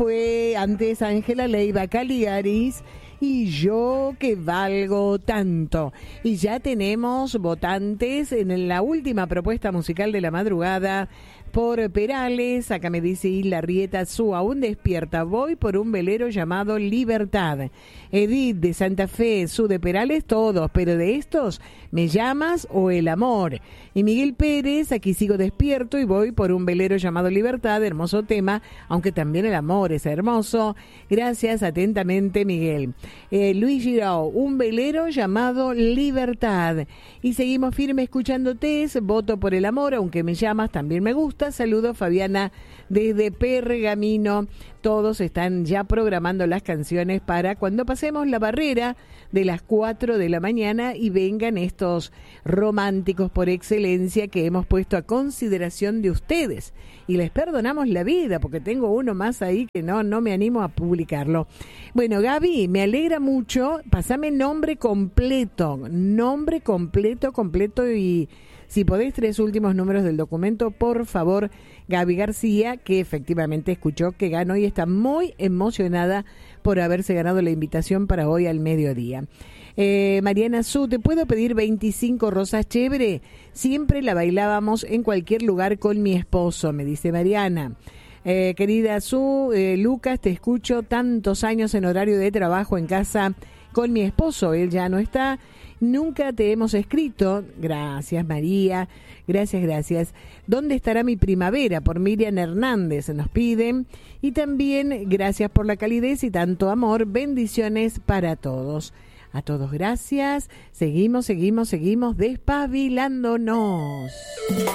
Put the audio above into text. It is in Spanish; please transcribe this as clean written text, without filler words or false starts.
Fue antes Ángela Leiva Caligaris y Yo que valgo tanto. Y ya tenemos votantes en la última propuesta musical de la madrugada por Perales. Acá me dice Isla Rieta, Su aún despierta, voy por un velero llamado Libertad. Edith de Santa Fe, Su de Perales, todos, pero de estos, ¿me llamas o el amor? Y Miguel Pérez, aquí sigo despierto y voy por un velero llamado Libertad, hermoso tema, aunque también el amor es hermoso. Gracias, atentamente Miguel. Luis Girao, un velero llamado Libertad. Y seguimos firme escuchándote, voto por el amor, aunque me llamas, también me gusta. Saludos Fabiana desde Pergamino. Todos están ya programando las canciones para cuando pasemos la barrera de las 4 de la mañana y vengan estos románticos por excelencia que hemos puesto a consideración de ustedes. Y les perdonamos la vida porque tengo uno más ahí que no me animo a publicarlo. Bueno, Gaby, me alegra mucho. Pásame nombre completo y si podés 3 últimos números del documento, por favor. Gaby García, que efectivamente escuchó que ganó y está muy emocionada por haberse ganado la invitación para hoy al mediodía. Mariana Su, ¿te puedo pedir 25 rosas chévere? Siempre la bailábamos en cualquier lugar con mi esposo, me dice Mariana. Querida Su, Lucas, te escucho tantos años en horario de trabajo en casa con mi esposo, él ya no está. Nunca te hemos escrito. Gracias, María. Gracias. ¿Dónde estará mi primavera? Por Miriam Hernández nos piden. Y también gracias por la calidez y tanto amor. Bendiciones para todos. A todos gracias. Seguimos despabilándonos.